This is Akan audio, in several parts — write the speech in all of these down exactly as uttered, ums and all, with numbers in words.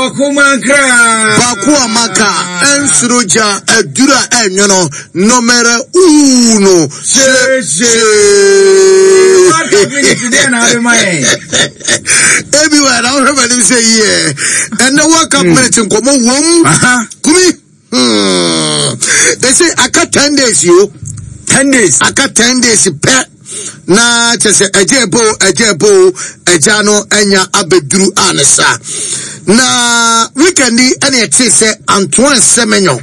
Bakumakra Bakuamaka Ensuroja Edura Enyono Numero uno. What happened today now, my everywhere I remember them say yeah. And the work up minutes in Como womb. Uh-huh. Hmm. They say I got ten days you. Ten days. I got ten days pet. Na chese ejebo ejebo ejano enya abeduru anesa na weekendi ene eti se Antoine Semenyo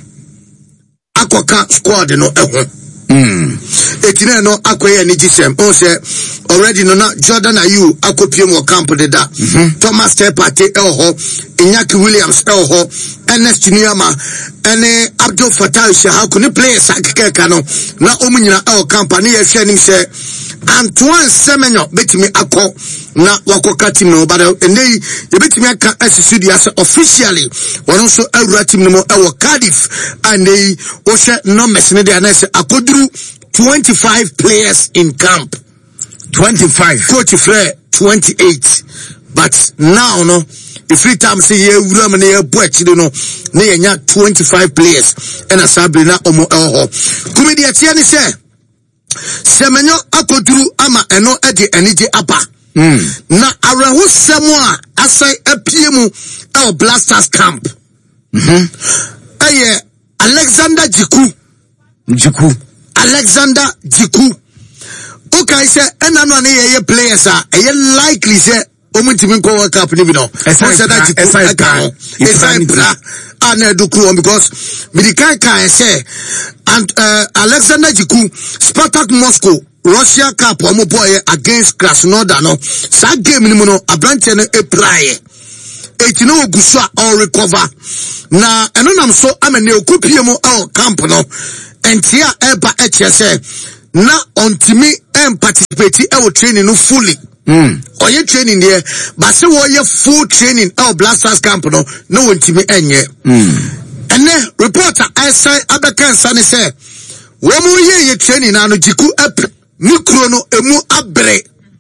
akoka squad no eho mm etine no akoye ni gisem o se already no na Jordan Ayew akopiem wo camp de da mm-hmm. Thomas Tepate elho Inyaki Williams elho Ernest Niyama ene Abdul Fattah Shahaku ni players akeka no na omunyina el camp ani ye hwe nim se Antoine Semenyo betimi akọ na wakoka team no but enei ye betimi aka asisi dia se officially wono so awura team no e wo Cardiff anei o hwe no mesne dia na se akoduru twenty-five players in camp. twenty-five Coach Flair twenty-eight but now no the free time say ye wura me na ye boachi no na ye nya twenty-five players and asabre na omo elho kumedi atia ni se Semenyo akoduru ama eno ede enije apa mm. na areho semo a asai apiemu el Blasters camp mhm eye Alexander Jiku Jiku Alexander Jiku okay say enano na ye players a eye likely say omutimi ko World Cup ni bi no esai esai esai bra ana edukru because medical can say and uh, Alexander Jiku Spartak Moscow Russia Cup omo boy against Krasnodar no sa game ni mo no abrante no epraye etino oguso all recover na eno nam so amene okupie mo el camp no entia eba eche na ontimi em participate e training no fully mm oye training there but say wo full training el Blasters camp no no ontimi enye mm ene reporter I say abeka nsane say wo mu ye ye training na no Jiku ep mikro no emu abre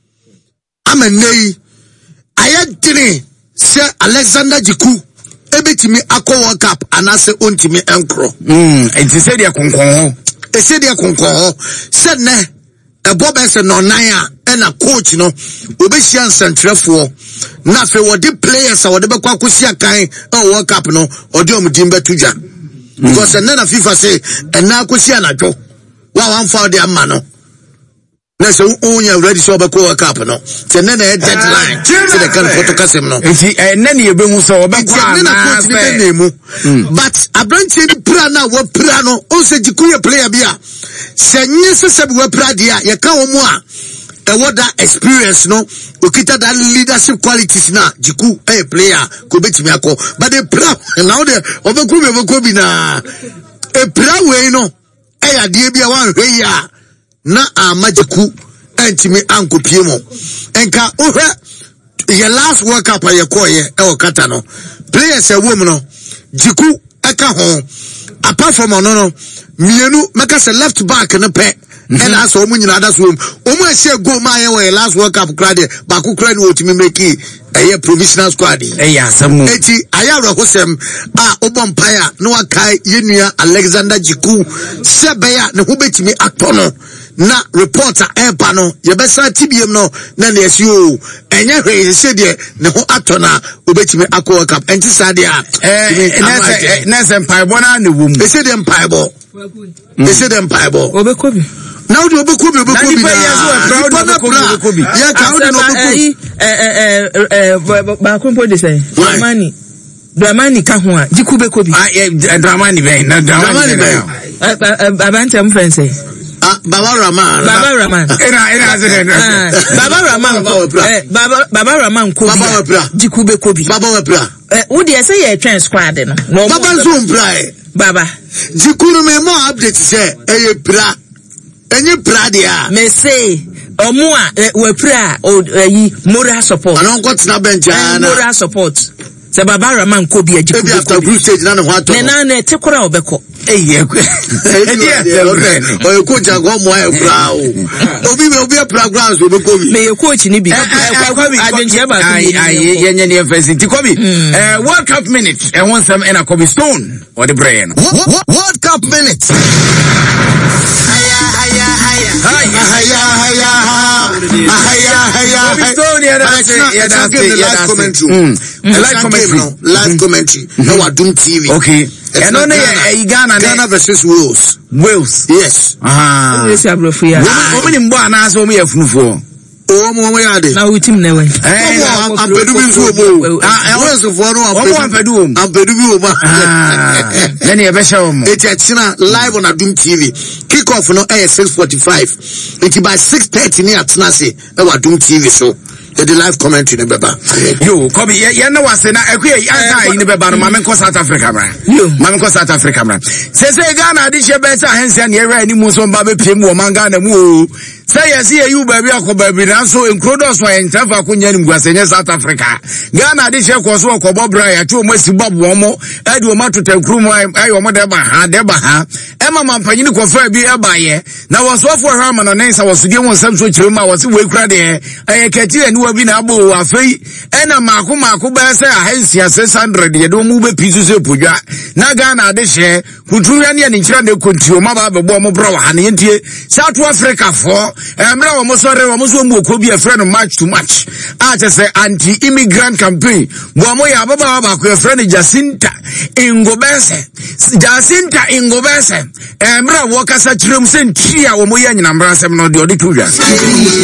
amenei ayadini say Alexander Jiku ebetimi akọ World Cup anase ontimi enkro mm enti say dia konkon ho e say dia konkon ho say ne ebo be say no nan a na coach no obehia nsantrefo na fe wo de players a wo de bekwa kosia kan e World Cup no ode omdim betuja because mm. na FIFA say na kosia na dwo wa wan fa de amma no na so onya ready so be World Cup no say na na deadline say the kan photo kasem no enti na na ebehu so obekwa na coach ni nemu but abranche ni pra na wo pra no o say Jiku ye player bia senye se se wo pra dia ye ka wo mu a e what that experience no okita that leadership qualities na Jiku eh player ko betimi akọ but the pra now the obeku be obeku bi na e pra we no e ya de bia wan hwe ya na ama Jiku entimi ankopie mo enka ohwe ye last World Cup ye ko ye e okata no players e wo mu no Jiku eka ho apart from no no mienu meka se left back no pe and as omu nyina da so omu ehye go ma ye we last World Cup crowd ba ku crowd wo timi make eh provisional squad eh ya samu eti ayaro hosem a obompaya no akai yenua Alexander Jiku sebeya ne ho betimi atono na reporter eba no ye besa tibiem no na na esio enye hwe se de ne ho atona obetimi akọ World Cup enti sade a eh nese nese mpaibo na ne wom ese de mpaibo ese de mpaibo obekobi now the obekobi obekobi na proud obekobi ya ka o de no obekobi eh eh eh ba kompo de say Dramani Dramani ka ho a Jiku bekobi ah Dramani ben na Dramani ben abante am friend say ah Baba Rahman Baba Rahman ina ina say Baba Rahman eh Baba Baba Rahman ko Jiku bekobi Baba Wapra eh wo de say ye twen squad no Baba zo mprai Baba Jiku no me mo update say eh pra enye pra dia me say omo a we pra o yi moral support anon ko tina bench ana moral support se baba Raman ko bi ajiku be after group stage na no wato na na te kora obeko eh eh o ko jago mo e kura o obi be obi programs obeko bi me ye coach ni bi adwenche ba ai ai yenye ne university ko bi eh World Cup minute e won some na ko bi Stone or the brain World Cup minute haya haya haya haya haya haya haya haya Stone ya da ya da live commentary live commentary live commentary no Adum T V okay and on e Ghana Ghana versus Wales Wales yes ah we say abrofia o me mbo ana so me yafunufo o mo mo yade na we team na we eh ampedu bi so mo ah Wales for no ampedu ampedu bi o ma ah then e be show mo it china live on Adum T V kick off no eh six forty-five it by six thirty ni atna say e wa Adum T V so the live commentary ne beba yo Kobe ye na wase na ekwe asa yi ne beba no mame ko South Africa bra yo mame ko South Africa bra se se Ghana di she be sa hensia ne era ni mu so mba be piem wo manga na mu o say yes ye you baby akoba bi na so enkrodos wa entrafa kunya ni mguasenye South Africa Ghana di she ko so okobo bra ya tu mo si babu omo e di o matota nkrum ayi omo de ba ha de ba ha e mama mpanyini ko fa bi e ba ye na wasofo hwa ma no nensa wasudie won sam so kirema wase we kura de e keti eni bi na abo afei ena maako maako ba se ahensia six hundred ye do mu be pisu se podwa na Ghana de hye kutuya ne ne nkira ne kontio ma ba bebo mo bro ha ne ntie South Africa for emra wo mo sore wo mo so mu okobi e friend match to match a te se anti immigrant campaign bo mo ya baba ba ko e friend Jacinta Ingobese Jacinta Ingobese emra wo kasa kirem se ntia wo mo ya nyina mbra sem no de odi tuwa